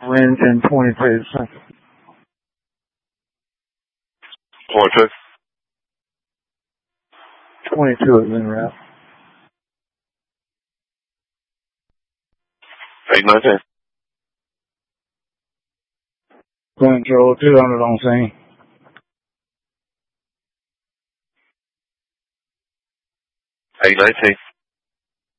Wind in 22. 22. 22 is in route. 819. Control 200 on scene. 819.